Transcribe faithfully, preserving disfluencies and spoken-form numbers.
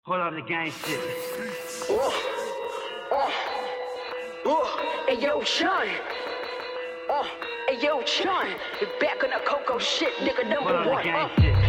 Hold up the gang shit. Oh, oh, oh, hey yo, Sean. Oh, hey yo, Sean. We back on the Coco shit, nigga, number Hold up the one. gang Uh. shit.